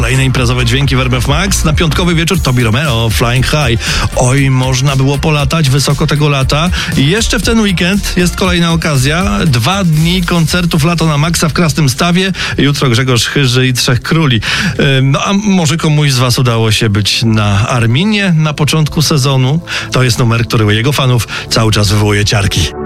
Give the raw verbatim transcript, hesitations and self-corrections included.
Kolejne imprezowe dźwięki w R M F Max. Na piątkowy wieczór Tobi Romeo, Flying High. Oj, można było polatać wysoko tego lata. I jeszcze w ten weekend jest kolejna okazja. Dwa dni koncertów Lato na Maxa w Krasnym Stawie. Jutro Grzegorz Chyży i Trzech Króli. No a może komuś z was udało się być na Arminie na początku sezonu? To jest numer, który u jego fanów cały czas wywołuje ciarki.